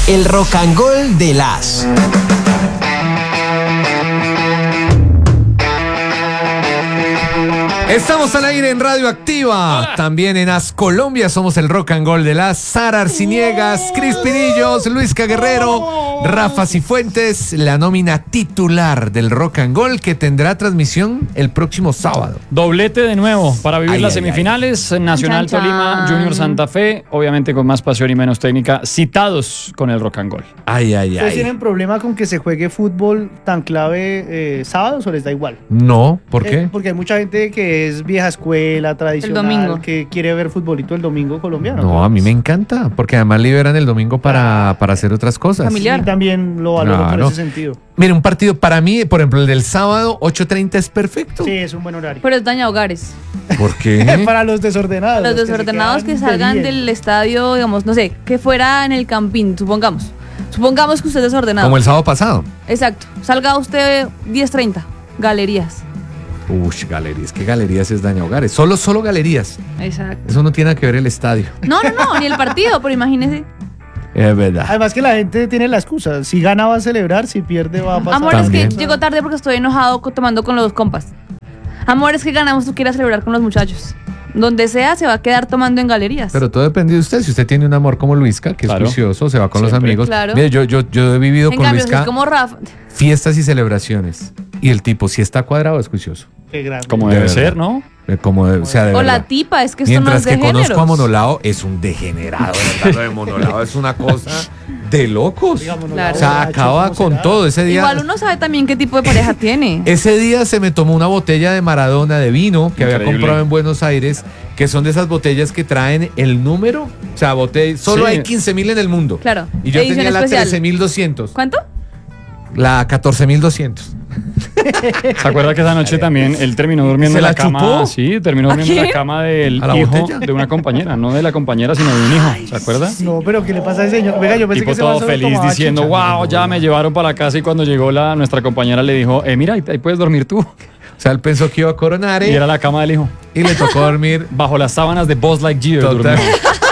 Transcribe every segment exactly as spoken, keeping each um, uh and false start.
El Rock and Roll de las... Estamos al aire en Radio Activa. Hola. También en As Colombia somos el Rock and Roll de las Sara Arciniegas, Cris Pinillos, Luisca Guerrero, Rafa Cifuentes, la nómina titular del Rock and Roll que tendrá transmisión el próximo sábado. Doblete de nuevo para vivir ay, las ay, semifinales. ay. Nacional Chan, Tolima, chan. Junior Santa Fe, obviamente con más pasión y menos técnica, citados con el Rock and Roll. Ay, ay, ¿Ustedes ay. tienen problema con que se juegue fútbol tan clave eh, sábados o les da igual? No, ¿por qué? Eh, porque hay mucha gente que es vieja escuela, tradicional, domingo. que quiere ver futbolito el domingo colombiano. No, a mí me encanta, porque además liberan el domingo para, para hacer otras cosas. Familiar. Sí, también lo valoro Claro. por ese sentido. Mira, un partido para mí, por ejemplo, el del sábado, ocho treinta es perfecto. Sí, es un buen horario. Pero es daña hogares. ¿Por qué? Para los desordenados. Los que se desordenados que quedan de salgan bien. del estadio, digamos, no sé, que fuera en el campín, supongamos. Supongamos que usted es desordenado. Como el sábado pasado. Exacto. Salga usted diez treinta, galerías. Uy, galerías, ¿qué galerías es daña hogares? Solo, solo galerías. Exacto. Eso no tiene que ver el estadio. No, no, no, ni el partido, pero imagínese. Es verdad. Además que la gente tiene la excusa. Si gana va a celebrar, si pierde va a pasar. Amor, También. es que llegó tarde porque estoy enojado co- tomando con los compas. Amor, es que ganamos, tú quieres celebrar con los muchachos. Donde sea, se va a quedar tomando en galerías. Pero todo depende de usted. Si usted tiene un amor como Luisca, que Claro. es juicioso, se va con los Siempre. amigos. Claro. Mire, yo, yo, yo he vivido en con cambio, si Luisca es como Rafa. fiestas y celebraciones. Y el tipo, si está cuadrado, es juicioso. Qué grande. Como De debe verdad. ser, ¿no? Eh, Como, de- o sea, de O verdad. la tipa, es que esto Mientras no es de que conozco géneros. a Monolao, es un degenerado. de verdad, Lo de Monolao es una cosa de locos. Digámonos, Claro. O sea, borracho, acaba ¿cómo con será? todo. Ese día, Igual uno sabe también qué tipo de pareja tiene. ese día se me tomó una botella de Maradona de vino que había Increíble. comprado en Buenos Aires, que son de esas botellas que traen el número. O sea, botella, solo Sí. hay quince mil en el mundo. Claro. Y yo Edición tenía la especial. trece mil doscientos. ¿Cuánto? La catorce mil doscientos. ¿Se acuerda que esa noche también él terminó durmiendo ¿Se en la, la cama? chupó? Sí, terminó ¿A durmiendo en la quién? cama del ¿A la hijo botella? de una compañera, no de la compañera, sino de un hijo. ¿Se acuerda? No, pero ¿qué le pasa a ese señor? Venga, yo pensé Tipo que ese man todo solo feliz tomaba diciendo, chicha. wow, ya me llevaron para la casa, y cuando llegó la nuestra compañera le dijo, eh, mira, ahí, ahí puedes dormir tú. O sea, él pensó que iba a coronar Y ¿eh? era la cama del hijo. y le tocó dormir. Bajo las sábanas de Buzz Lightyear Total. durmió.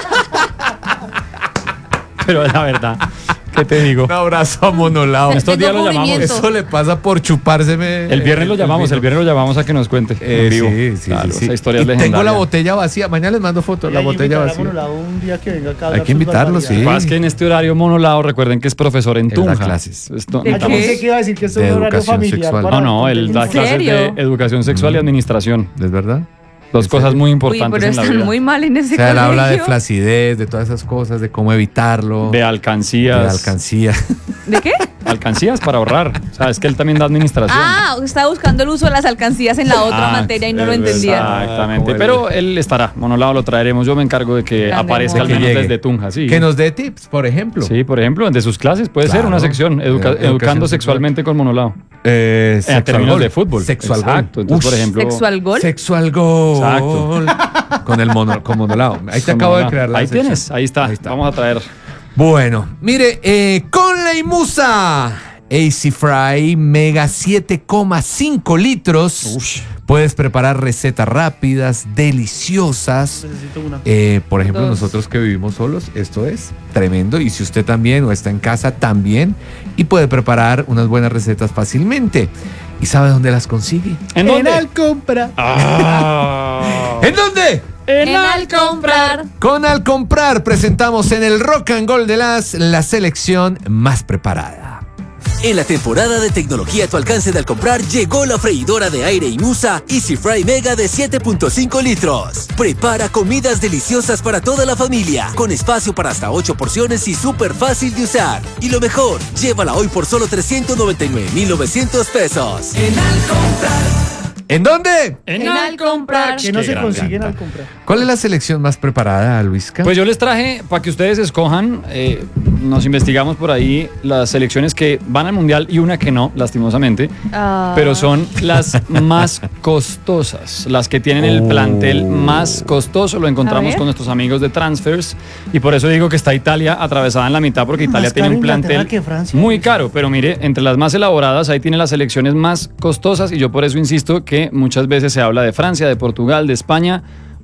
Pero la verdad, ¿qué te digo? Un abrazo a Monolao. Se- Estos días lo tengo llamamos. movimiento. Eso le pasa por chupárseme. El viernes lo llamamos, el viernes lo llamamos a que nos cuente Eh, en vivo. sí, sí, Claro, sí, sí. esa historia es Y tengo legendaria. la botella vacía. Mañana les mando fotos. Y La hay que botella invitar a vacía. Monolao un día que venga acá a Hay hablar que sus invitarlo, sí. barbaridades. Lo que pasa es que en este horario Monolao, recuerden que es profesor en Él da Tunja. clases. Esto- ¿De Ah, yo qué? pensé que iba a decir que esto De es un horario educación familiar. sexual. para No, no, él da ¿En clases serio? de educación sexual y administración. ¿Es verdad? Dos ¿En cosas serio? muy Uy, importantes pero en la están vida. muy mal en ese O sea, él colegio. habla de flacidez, de todas esas cosas, de cómo evitarlo. De De alcancías. alcancía. ¿De qué? Alcancías para ahorrar. O sea, es que él también da administración. Ah, estaba buscando el uso de las alcancías en la otra Ah, materia y no es lo entendía. verdad. Exactamente. como él. Pero él estará. Monolao lo traeremos. Yo me encargo de que Grande aparezca al amor. menos Que llegue. desde Tunja. Sí. Que nos dé tips, por ejemplo. Sí, por ejemplo, de sus clases. Puede ser Claro. una sección. educa- Eh, educación educando sexual. sexualmente con Monolao. Eh, En sexual términos gol. de fútbol. Sexual Exacto. gol. Entonces, por Ush. ejemplo. ¿Sexual gol? Sexual gol. Exacto. Con el mono, con Monolao. Ahí te con acabo de Monolao. crear la Ahí sección. tienes. Ahí está. Ahí está. Vamos a traer. Bueno, mire, eh, con la Imusa Easy Fry Mega siete coma cinco litros. Puedes preparar recetas rápidas, deliciosas. Necesito una. Eh, por ejemplo, Dos. nosotros que vivimos solos, esto es tremendo. Y si usted también o está en casa, también. Y puede preparar unas buenas recetas fácilmente. ¿Y sabe dónde las consigue? ¿En dónde? Alcompra. Ah. ¿En dónde? En al comprar. Con Al Comprar presentamos en el Rock and Roll de las la selección más preparada. En la temporada de tecnología a tu alcance de Al Comprar llegó la freidora de aire Imusa Easy Fry Mega de siete punto cinco litros. Prepara comidas deliciosas para toda la familia, con espacio para hasta ocho porciones y súper fácil de usar. Y lo mejor, llévala hoy por solo trescientos noventa y nueve mil novecientos pesos. En Al Comprar. ¿En dónde? En al comprar. Que no Qué se gran consiguen llanta. al comprar. ¿Cuál es la selección más preparada, Luisca? Pues yo les traje para que ustedes escojan. eh, nos investigamos por ahí las selecciones que van al mundial y una que no, lastimosamente. Ah. Pero son las más costosas, las que tienen el Oh. plantel más costoso. Lo A encontramos ver. con nuestros amigos de Transfers y por eso digo que está Italia atravesada en la mitad, porque Italia Más tiene caro un Inglaterra plantel que Francia. muy caro. Pero mire, entre las más elaboradas, ahí tiene las selecciones más costosas y yo por eso insisto que muchas veces se habla de Francia, de Portugal, de España.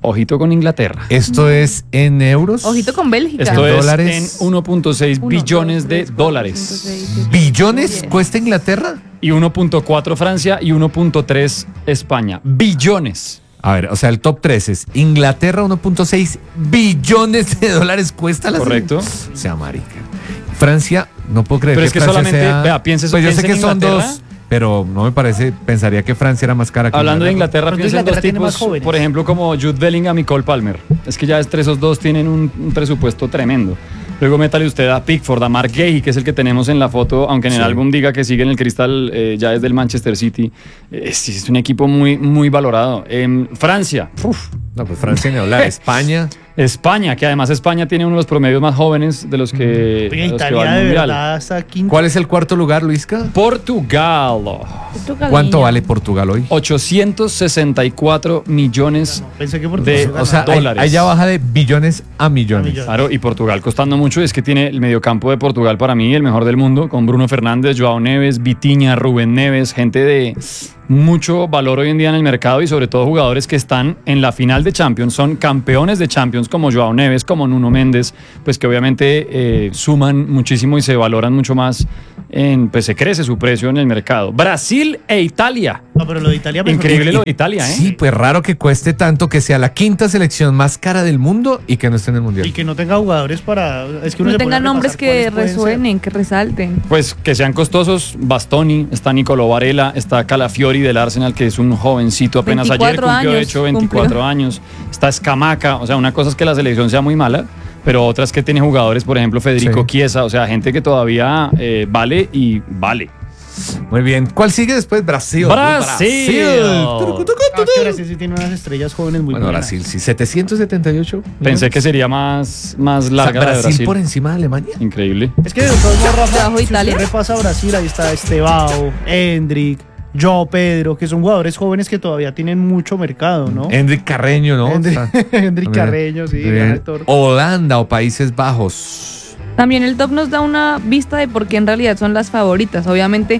Ojito con Inglaterra. Esto es en euros. Ojito con Bélgica. Esto ¿En es dólares? en uno punto seis Uno, billones dos, de tres, cuatro, dólares. cinco, seis, siete, ¿Billones diez. cuesta Inglaterra? Y uno punto cuatro Francia y uno punto tres España. Billones. A ver, o sea, el top tres es Inglaterra, uno punto seis billones de dólares cuesta la Correcto. O sea, marica. Francia, no puedo creer Pero que es que Francia solamente, sea- vea, piense- Pues yo sé piense que en son Inglaterra. dos, pero no me parece, pensaría que Francia era más cara que Hablando de Inglaterra, Pero piensa en dos Inglaterra tiene más tipos, jóvenes. por ejemplo, como Jude Bellingham y Cole Palmer. Es que ya entre esos dos tienen un, un presupuesto tremendo. Luego métale usted a Pickford, a Mark Gay, que es el que tenemos en la foto, aunque en el Sí. álbum diga que sigue en el Crystal, eh, ya es del Manchester City. Eh, Es, es un equipo muy, muy valorado. En Francia, uf, No, pues Francia ni hablar. España. España, que además España tiene uno de los promedios más jóvenes de los que, Oiga, de los que va Italia al de Mundial. verdad está quinto. ¿Cuál es el cuarto lugar, Luisca? Portugal, ¿Cuánto vale Portugal hoy? ochocientos sesenta y cuatro millones. Pensé que por de- Portugal O sea, ganaba. ahí, dólares. ahí ya baja de billones a millones. A millones. Claro, y Portugal costando mucho, es que tiene el mediocampo de Portugal para mí el mejor del mundo, con Bruno Fernández, Joao Neves, Vitinha, Rubén Neves, gente de mucho valor hoy en día en el mercado y sobre todo jugadores que están en la final de Champions, son campeones de Champions como Joao Neves, como Nuno Méndez, pues que obviamente eh, suman muchísimo y se valoran mucho más, en, pues se crece su precio en el mercado. Brasil e Italia. No, pero lo de Italia mejor. Increíble lo de Italia, ¿eh? Sí, pues raro que cueste tanto, que sea la quinta selección más cara del mundo y que no esté en el Mundial. Y que no tenga jugadores para. Es que uno No se pone a tengan nombres repasar que cuáles pueden ser. resuenen, que resalten. Pues que sean costosos, Bastoni, está Nicolò Varela, está Calafiori del Arsenal, que es un jovencito, apenas ayer veinticuatro cumplió, de años, hecho, veinticuatro cumplió. años. Está Escamaca, o sea, una cosa es que la selección sea muy mala, pero otras que tiene jugadores, por ejemplo, Federico Sí. Chiesa, o sea, gente que todavía eh, vale y vale. Muy bien. ¿Cuál sigue después? Brasil. Brasil. Turucu, tucu, Ah, tucu. que Brasil sí tiene unas estrellas jóvenes muy Bueno, buenas. Brasil, sí. setecientos setenta y ocho. Pensé que sería más, más O sea, larga la de Brasil, Brasil. por encima de Alemania. Increíble. Es que de todos modos, Rafa, Debajo de si Italia. usted repasa a Brasil, ahí está Estevao, Hendrik, Joao Pedro, que son jugadores jóvenes que todavía tienen mucho mercado, ¿no? Hendrik Carreño, ¿no? Hendrik, O sea, Hendrik también- Carreño, sí, también gran actor. Holanda o Países Bajos. También el top nos da una vista de por qué en realidad son las favoritas. Obviamente,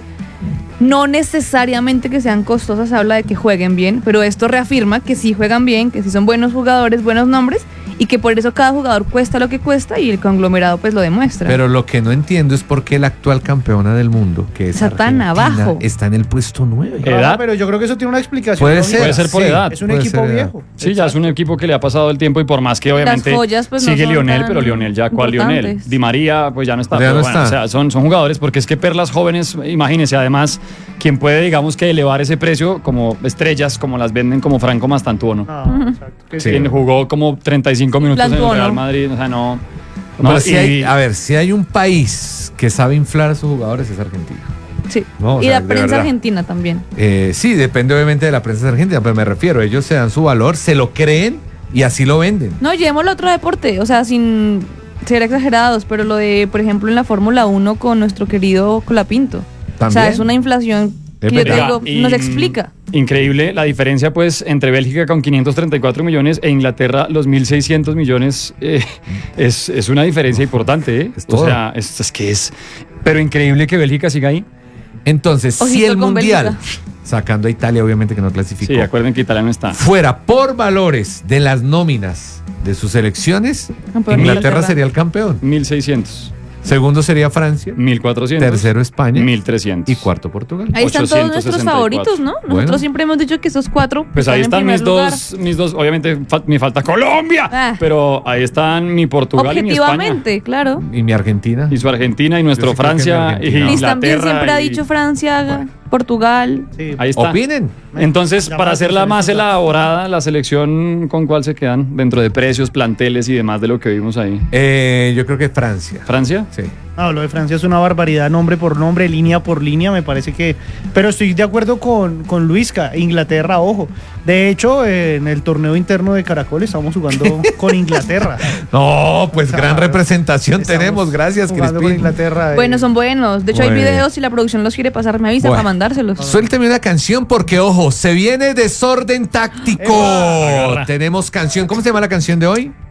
no necesariamente que sean costosas, habla de que jueguen bien, pero esto reafirma que sí juegan bien, que sí son buenos jugadores, buenos nombres, y que por eso cada jugador cuesta lo que cuesta y el conglomerado pues lo demuestra. Pero lo que no entiendo es por qué la actual campeona del mundo, que es Está tan Argentina, abajo. está en el puesto nueve. Eh, ¿Edad? Ah, pero yo creo que eso tiene una explicación. Puede lógica. ser. Puede ser por sí, edad. Es un puede equipo ser edad. viejo. Sí, ya es un equipo que le ha pasado el tiempo y por más que obviamente joyas, pues, no sigue son Lionel, tan pero Lionel ya cuál Lionel. importantes. Di María pues ya no está. Ya pero no bueno, está. o sea, son, son jugadores porque es que perlas jóvenes, imagínense, además, quien puede digamos que elevar ese precio como estrellas, como las venden como Franco Mastantuono. No, exacto. Que Sí. Quien jugó como treinta y cinco minutos en el Plantuono. Real Madrid, o sea, no. Pero no, si y- hay- a ver, si hay un país que sabe inflar a sus jugadores es Argentina. Sí. No, o y sea, la de prensa verdad. argentina también. Eh, sí, depende obviamente de la prensa argentina, pero me refiero, ellos se dan su valor, se lo creen y así lo venden. No, llevémoslo a otro deporte, o sea, sin ser exagerados, pero lo de, por ejemplo, en la Fórmula uno con nuestro querido Colapinto. O También. sea, es una inflación Es que yo te verdad. digo, nos y- explica. Increíble la diferencia, pues, entre Bélgica con quinientos treinta y cuatro millones e Inglaterra los mil seiscientos millones. eh, es, es una diferencia importante, ¿eh? Es O todo. sea, es, es que es. Pero increíble que Bélgica siga ahí. Entonces, si Ojito el con mundial, Bélgica. sacando a Italia obviamente que no clasificó, Sí, acuerden que Italia no está. fuera por valores de las nóminas de sus selecciones, Campeón Inglaterra Inglaterra. sería el campeón. mil seiscientos, Segundo sería Francia, mil cuatrocientos, tercero España mil trescientos. y cuarto Portugal. Ahí están todos nuestros ochocientos sesenta y cuatro. favoritos, ¿no? Nosotros Bueno. siempre hemos dicho que esos cuatro Pues ahí están en mis primer lugar. dos, mis dos, obviamente fa- me falta Colombia, Ah. pero ahí están mi Portugal y mi España. Objetivamente, claro. Y mi Argentina. Y su Argentina y nuestro Yo sí creo que mi Francia y Argentina. Liz también Inglaterra. siempre ha y- dicho Francia, Portugal. Sí. Ahí está. Opinen. Entonces, Ya para más hacerla más diferentes datos. elaborada, la selección, ¿con cuál se quedan? Dentro de precios, planteles y demás de lo que vimos ahí. Eh, yo creo que Francia. ¿Francia? Sí. No, lo de Francia es una barbaridad, nombre por nombre, línea por línea, me parece que... Pero estoy de acuerdo con, con Luisca, Inglaterra, ojo. De hecho, eh, en el torneo interno de Caracol estamos jugando con Inglaterra. No, pues Claro. gran representación Estamos tenemos. Gracias, jugando con Crispín. Inglaterra. eh. Bueno, son buenos. De hecho, hay Bueno. videos, si la producción los quiere pasar, me avisa Bueno. para mandárselos. Suélteme una canción porque, ojo, se viene Desorden Táctico. Agarra. Tenemos canción. ¿Cómo se llama la canción de hoy?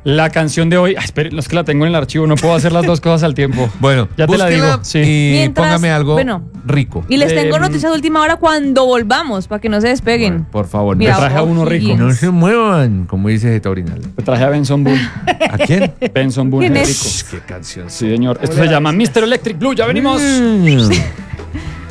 La canción de hoy, ah, esperen, es que la tengo en el archivo, no puedo hacer las dos cosas al tiempo. Bueno, ya te la búsquela digo. Sí. y Mientras- póngame algo bueno. rico. Y les Eh, tengo noticias de última hora cuando volvamos, para que no se despeguen. Bueno, por favor, Mira, no, traje a uno rico. no se muevan, como dice Geta Orinal. Me traje a Benson Boone. ¿A quién? Benson Boone ¿Quién es es? rico. Qué canción. Sí, señor. Esto se llama mister Electric Blue. Ya venimos. Mm.